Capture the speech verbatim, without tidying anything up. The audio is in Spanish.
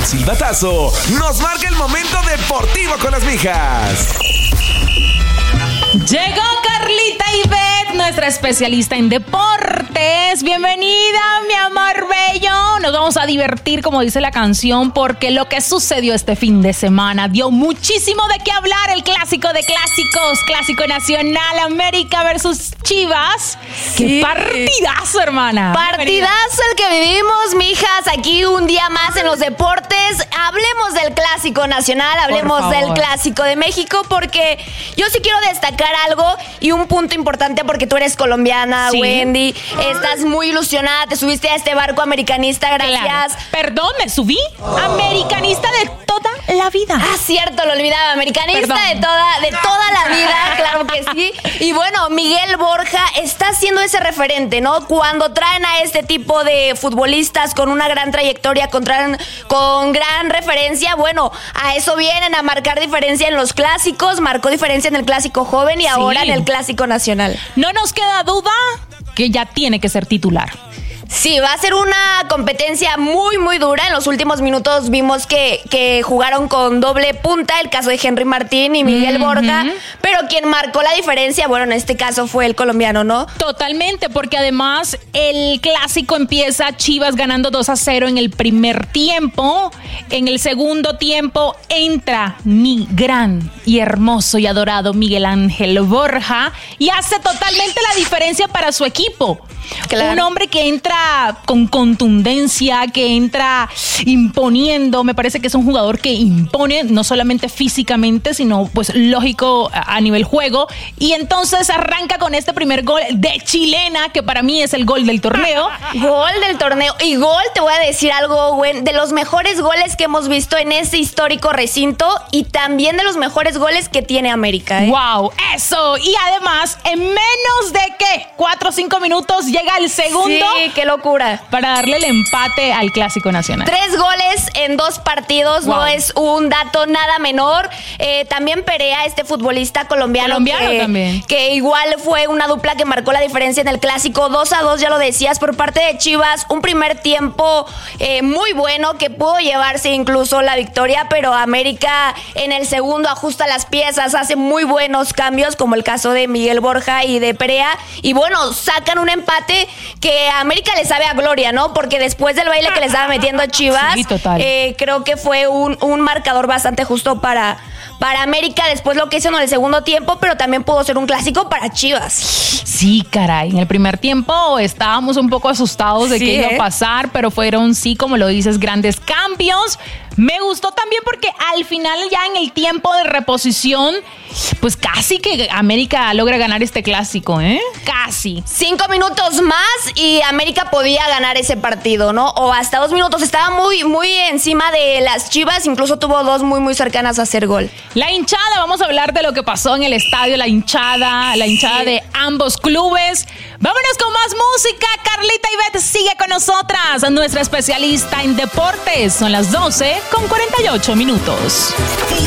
silbatazo, nos marca el momento deportivo con las mijas. Llegó Carlita Ivette, nuestra especialista en deportes. Bienvenida, mi amor bello. Nos vamos a divertir, como dice la canción, porque lo que sucedió este fin de semana dio muchísimo de qué hablar. El clásico de clásicos, clásico nacional, América versus Chivas. Sí. ¡Qué partidazo, hermana! Partidazo el que vivimos, mijas, aquí un día más en los deportes. Hablemos del clásico nacional, hablemos del clásico de México, porque yo sí quiero destacar algo y un punto importante, porque tú eres colombiana, sí. Wendy, estás muy ilusionada, te subiste a este barco americanista, gracias. Claro. Perdón, me subí. Oh. Americanista de toda la vida. Ah, cierto, lo olvidaba. Americanista Perdón. de toda, de toda la vida, claro que sí. Y bueno, Miguel Borja está siendo ese referente, ¿no? Cuando traen a este tipo de futbolistas con una gran trayectoria, con, con gran referencia, bueno, a eso vienen, a marcar diferencia en los clásicos, marcó diferencia en el clásico joven y sí. ahora en el clásico nacional. No nos queda duda que ya tiene que ser titular. Sí, va a ser una competencia muy, muy dura. En los últimos minutos vimos que, que jugaron con doble punta, el caso de Henry Martín y Miguel mm-hmm. Borja, pero quien marcó la diferencia, bueno, en este caso fue el colombiano, ¿no? Totalmente, porque además el clásico empieza Chivas ganando dos a cero en el primer tiempo. En el segundo tiempo entra mi gran y hermoso y adorado Miguel Ángel Borja y hace totalmente la diferencia para su equipo. Claro. Un hombre que entra con contundencia, que entra imponiendo. Me parece que es un jugador que impone no solamente físicamente, sino pues lógico a nivel juego. Y entonces arranca con este primer gol de chilena, que para mí es el gol del torneo. Gol del torneo. Y gol, te voy a decir algo, güey, de los mejores goles que hemos visto en este histórico recinto y también de los mejores goles que tiene América, ¿eh? ¡Wow! ¡Eso! Y además, en menos de, ¿qué? Cuatro o cinco minutos llega el segundo. Sí, qué locura. Para darle el empate al Clásico Nacional. Tres goles en dos partidos, wow. No es un dato nada menor. Eh, también Perea, este futbolista colombiano. Colombiano que, también. Que igual fue una dupla que marcó la diferencia en el Clásico. dos a dos, ya lo decías, por parte de Chivas. Un primer tiempo eh, muy bueno que pudo llevarse incluso la victoria, pero América en el segundo ajusta las piezas, hace muy buenos cambios, como el caso de Miguel Borja y de Perea. Y bueno, sacan un empate que a América le sabe a gloria, ¿no? Porque después del baile que le estaba metiendo a Chivas, sí, total. Eh, creo que fue un, un marcador bastante justo para, para América después lo que hizo en el segundo tiempo, pero también pudo ser un clásico para Chivas. Sí, caray. En el primer tiempo estábamos un poco asustados de sí, qué iba ¿eh? a pasar, pero fueron, sí, como lo dices, grandes cambios. Me gustó también porque al final, ya en el tiempo de reposición, pues casi que América logra ganar este clásico, ¿eh? Casi. Cinco minutos más y América podía ganar ese partido, ¿no? O hasta dos minutos. Estaba muy, muy encima de las Chivas. Incluso tuvo dos muy, muy cercanas a hacer gol. La hinchada, vamos a hablar de lo que pasó en el estadio. La hinchada, la hinchada sí. de ambos clubes. Vámonos con más música. Carlita Ivette sigue con nosotras, nuestra especialista en deportes. Son las doce con cuarenta y ocho minutos.